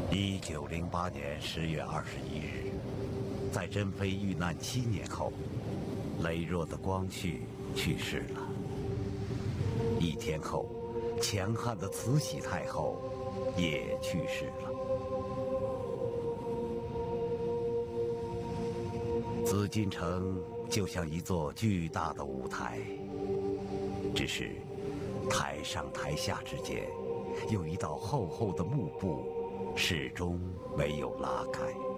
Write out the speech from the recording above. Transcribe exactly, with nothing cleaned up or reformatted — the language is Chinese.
一九零八年十月二十一日，在珍妃遇难七年后，羸弱的光绪去世了。一天后，强悍的慈禧太后也去世了。紫禁城就像一座巨大的舞台，只是台上台下之间有一道厚厚的幕布，始终没有拉开。